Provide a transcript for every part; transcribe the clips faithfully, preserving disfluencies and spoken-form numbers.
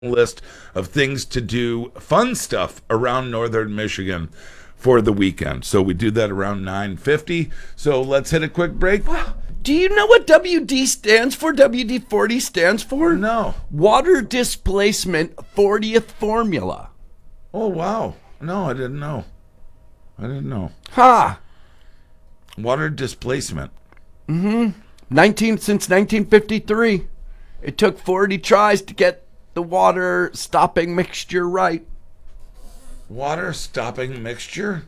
list of things to do, fun stuff around northern Michigan for the weekend. So we do that around nine fifty. So let's hit a quick break. Do you know what W D stands for? W D forty stands for? No. Water Displacement fortieth Formula. Oh, wow. No, I didn't know. I didn't know. Ha! Water displacement. Mm-hmm. nineteen since nineteen fifty-three. It took forty tries to get the water stopping mixture right. Water stopping mixture?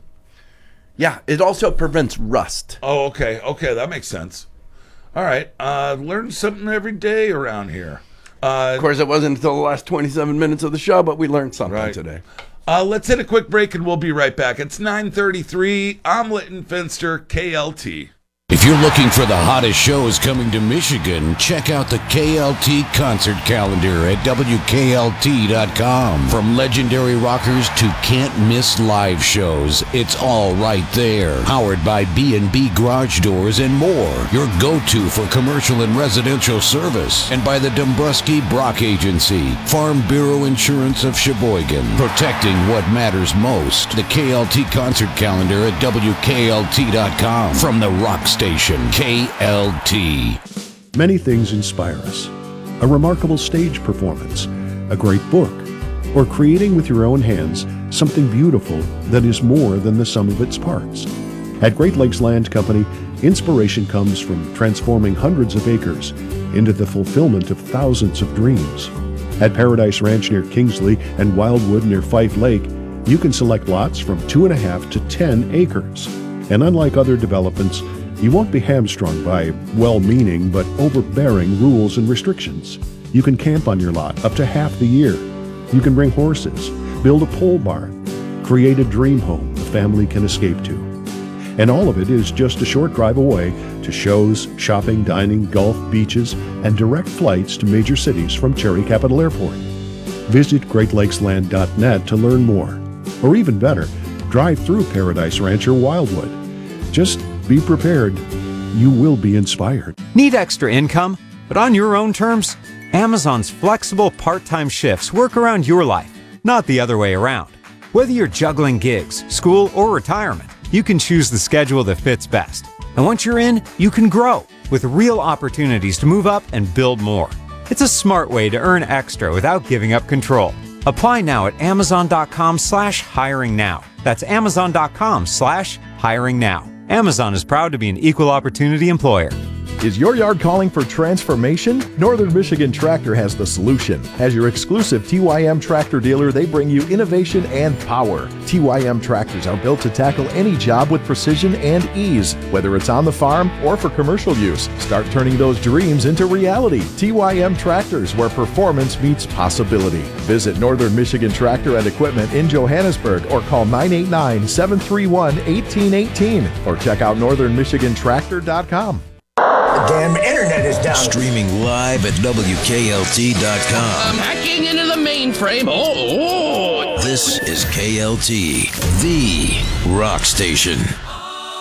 Yeah, it also prevents rust. Oh, okay. Okay, that makes sense. All right. Uh, learn something every day around here. Uh, of course, it wasn't until the last twenty-seven minutes of the show, but we learned something right. today. Uh, let's hit a quick break and we'll be right back. It's nine thirty-three. I'm Litton Finster, K L T. If you're looking for the hottest shows coming to Michigan, check out the K L T concert calendar at W K L T dot com. From legendary rockers to can't-miss live shows, it's all right there. Powered by B and B Garage Doors and more, your go-to for commercial and residential service. And by the Dombrowski Brock Agency, Farm Bureau Insurance of Sheboygan, protecting what matters most. The K L T concert calendar at W K L T dot com. From the rock station K L T. Many things inspire us. A remarkable stage performance, a great book, or creating with your own hands something beautiful that is more than the sum of its parts. At Great Lakes Land Company, inspiration comes from transforming hundreds of acres into the fulfillment of thousands of dreams. At Paradise Ranch near Kingsley and Wildwood near Fife Lake, you can select lots from two and a half to ten acres. And unlike other developments, you won't be hamstrung by well-meaning but overbearing rules and restrictions. You can camp on your lot up to half the year. You can bring horses, build a pole barn, create a dream home the family can escape to. And all of it is just a short drive away to shows, shopping, dining, golf, beaches, and direct flights to major cities from Cherry Capital Airport. Visit Great Lakes Land dot net to learn more. Or even better, drive through Paradise Ranch or Wildwood. Just be prepared. You will be inspired. Need extra income, but on your own terms? Amazon's flexible part-time shifts work around your life, not the other way around. Whether you're juggling gigs, school, or retirement, you can choose the schedule that fits best. And once you're in, you can grow with real opportunities to move up and build more. It's a smart way to earn extra without giving up control. Apply now at amazon.com slash hiring now. That's amazon.com slash hiring now. Amazon is proud to be an equal opportunity employer. Is your yard calling for transformation? Northern Michigan Tractor has the solution. As your exclusive T Y M tractor dealer, they bring you innovation and power. T Y M tractors are built to tackle any job with precision and ease, whether it's on the farm or for commercial use. Start turning those dreams into reality. T Y M Tractors, where performance meets possibility. Visit Northern Michigan Tractor and Equipment in Johannesburg or call nine eight nine, seven three one, one eight one eight or check out northern michigan tractor dot com. The damn internet is down. Streaming live at W K L T dot com. I'm hacking into the mainframe. Oh, oh. This is K L T, the rock station.